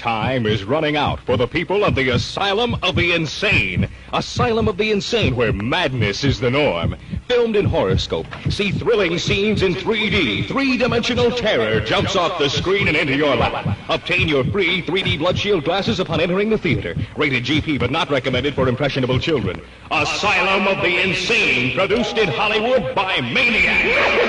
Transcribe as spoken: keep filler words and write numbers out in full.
Time is running out for the people of the Asylum of the Insane. Asylum of the Insane, where madness is the norm. Filmed in Horoscope, see thrilling scenes in three D. Three-dimensional terror jumps off the screen and into your lap. Obtain your free three D blood shield glasses upon entering the theater. Rated G P, but not recommended for impressionable children. Asylum of the Insane, produced in Hollywood by Maniac.